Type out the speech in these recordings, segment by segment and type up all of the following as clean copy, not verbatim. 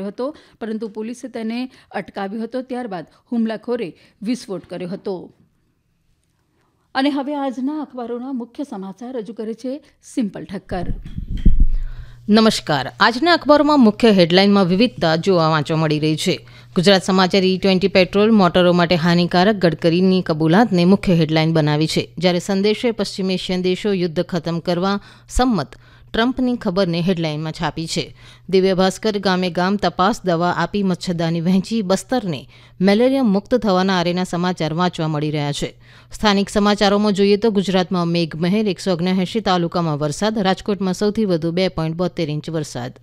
કર્યો હતો, પરંતુ પોલીસે તેને અટકાવ્યો હતો. ત્યારબાદ હુમલાખોરે વિસ્ફોટ કર્યો હતો. અને હવે આજના અખબારોના મુખ્ય સમાચાર રજૂ કરે છે સિમ્પલ ઠક્કર. નમસ્કાર. આજના અખબારોમાં મુખ્ય હેડલાઇનમાં વિવિધતા જોવા વાંચવા મળી રહી છે. ગુજરાત સમાચાર E20 પેટ્રોલ મોટરો માટે હાનિકારક, ગડકરીની કબૂલાતને મુખ્ય હેડલાઇન બનાવી છે. જ્યારે સંદેશે પશ્ચિમ એશિયન દેશો યુદ્ધ ખતમ કરવા સંમત, ટ્રમ્પની ખબરને હેડલાઇનમાં છાપી છે. દિવ્ય ભાસ્કર ગામે ગામ તપાસ, દવા આપી મચ્છરદાની વહેંચી, બસ્તરને મેલેરિયા મુક્ત થવાના આરેના સમાચાર વાંચવા મળી રહ્યા છે. સ્થાનિક સમાચારોમાં જોઈએ તો ગુજરાતમાં મેઘમહેર, 179 તાલુકામાં વરસાદ, રાજકોટમાં સૌથી વધુ 2.72 ઇંચ વરસાદ.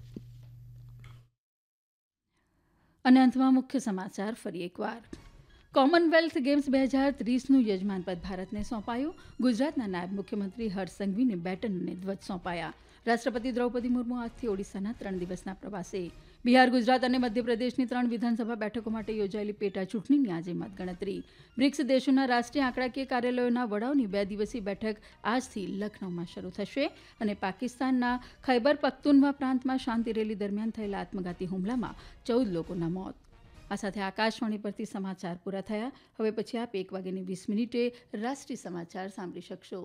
અને અંતમાં મુખ્ય સમાચાર ફરી એકવાર. કોમનવેલ્થ ગેમ્સ 2030નું યજમાનપદ ભારતને સોંપાયું. ગુજરાતના નાયબ મુખ્યમંત્રી હર્ષ સંઘવીને બેટન અને ધ્વજ સોંપાયા. રાષ્ટ્રપતિ દ્રૌપદી મુર્મુ આજથી ઓડિશાના 3 દિવસના પ્રવાસે. બિહાર, ગુજરાત અને મધ્યપ્રદેશની 3 વિધાનસભા બેઠકો માટે યોજાયેલી પેટા ચૂંટણીની આજે મતગણતરી. બ્રિક્સ દેશોના રાષ્ટ્રીય આંકડાકીય કાર્યાલયોના વડાઓની 2 દિવસીય બેઠક આજથી લખનૌમાં શરૂ થશે. અને પાકિસ્તાનના ખૈબર પખ્તુનવા પ્રાંતમાં શાંતિ રેલી દરમિયાન થયેલા આત્મઘાતી હુમલામાં 14 લોકોના મોત. આ સાથે આકાશવાણી પરથી સમાચાર પૂરા થયા. હવે પછી આપ 1:20 રાષ્ટ્રીય સમાચાર સાંભળી શકશો.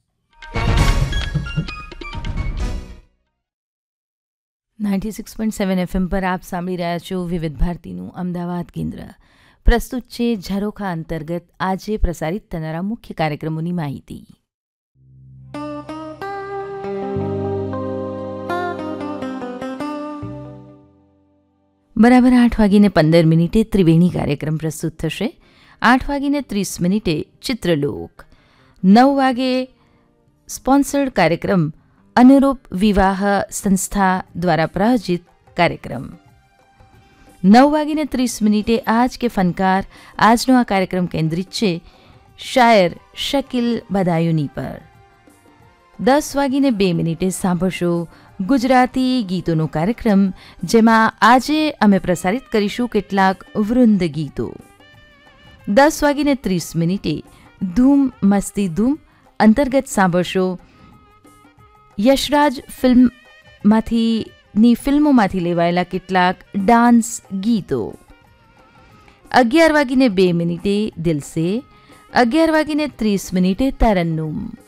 .7 FM પર આપ સાંભળી રહ્યા છો વિવિધ ભારતીનું અમદાવાદ કેન્દ્ર. પ્રસ્તુત છે ઝરોખા અંતર્ગત આજે પ્રસારિત થનારા મુખ્ય કાર્યક્રમોની માહિતી. બરાબર 8:15 ત્રિવેણી કાર્યક્રમ પ્રસ્તુત થશે. 8:30 ચિત્રલોક. 9 વાગે સ્પોન્સર્ડ કાર્યક્રમ અનુરૂપ વિવાહ સંસ્થા દ્વારા પ્રાયોજિત કાર્યક્રમ. 9:30 આજ કે ફનકાર. આજનો આ કાર્યક્રમ કેન્દ્રિત છે શાયર શકીલ બદાયુની પર. 10:02 સાંભળશો ગુજરાતી ગીતોનો કાર્યક્રમ, જેમાં આજે અમે પ્રસારિત કરીશું કેટલાક વૃંદ ગીતો. 10:30 ધૂમ મસ્તી ધૂમ અંતર્ગત સાંભળશો યશરાજ ફિલ્મોમાંથી લેવાયેલા કેટલાક ડાન્સ ગીતો. 11:02 દિલ સે. 11:30 તરન્નુમ.